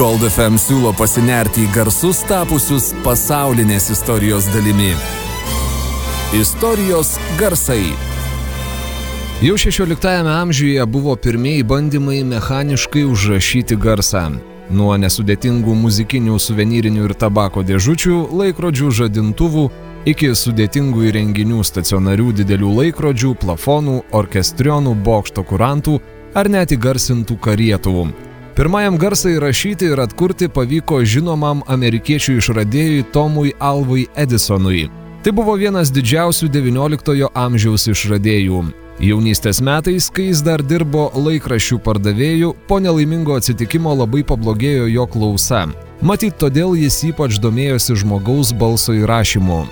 Gold FM siūlo pasinerti į garsus tapusius pasaulinės istorijos dalimi. Istorijos garsai. Jau 16 amžiuje buvo pirmieji bandymai mechaniškai užrašyti garsą. Nuo nesudėtingų muzikinių suvenyrinių ir tabako dėžučių, laikrodžių žadintuvų, iki sudėtingų įrenginių stacionarių didelių laikrodžių, plafonų, orkestrionų, bokšto kurantų ar net įgarsintų karietų. Pirmajam garsą įrašyti ir atkurti pavyko žinomam amerikiečių išradėjui Tomui Alvai Edisonui. Tai buvo vienas didžiausių XIX amžiaus išradėjų. Jaunystės metais, kai jis dar dirbo laikraščių pardavėjų, po nelaimingo atsitikimo labai pablogėjo jo klausa. Matyt, todėl jis ypač domėjosi žmogaus balso įrašymu.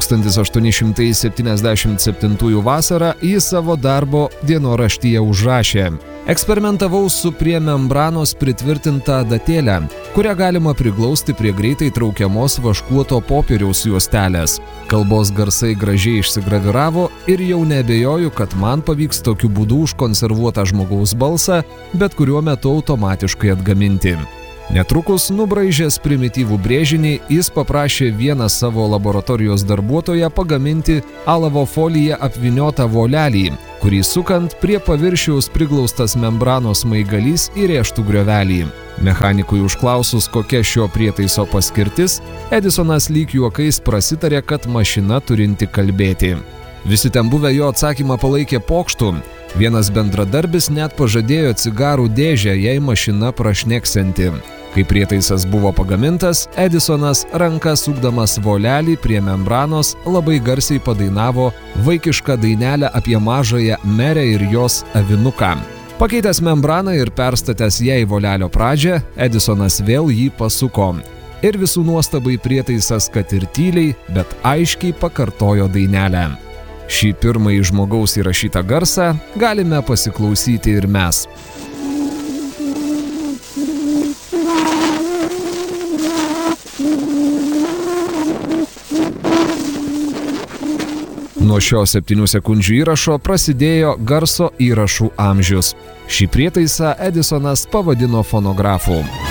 1877 vasarą jis savo darbo dienoraštyje užrašė: eksperimentavau su prie membranos pritvirtinta adatėle, kurią galima priglausti prie greitai traukiamos vaškuoto popieriaus juostelės. Kalbos garsai gražiai išsigraviravo ir jau neabejoju, kad man pavyks tokiu būdu užkonservuotą žmogaus balsą bet kuriuo metu automatiškai atgaminti. Netrukus, nubraižęs primityvų brėžinį, jis paprašė vieną savo laboratorijos darbuotoją pagaminti alavo folija apvyniotą volelį, kurį sukant prie paviršiaus priglaustas membranos smaigalys įrėžtų griovelį. Mechanikui užklausus, kokia šio prietaiso paskirtis, Edisonas lyg juokais prasitarė, kad mašina turinti kalbėti. Visi ten buvę jo atsakymą palaikė pokštu. Vienas bendradarbis net pažadėjo cigarų dėžę, jei mašina prašneksinti. Kai prietaisas buvo pagamintas, Edisonas ranka sukdamas volelį prie membranos labai garsiai padainavo vaikišką dainelę apie mažąją merę ir jos avinuką. Pakeitęs membraną ir perstatęs ją į volelio pradžią, Edisonas vėl jį pasuko. Ir visų nuostabai prietaisas, kad ir tyliai, bet aiškiai pakartojo dainelę. Šį pirmąjį žmogaus įrašytą garsą galime pasiklausyti ir mes. Nuo šio 7 sekundžių įrašo prasidėjo garso įrašų amžius. Šį prietaisą Edisonas pavadino fonografu.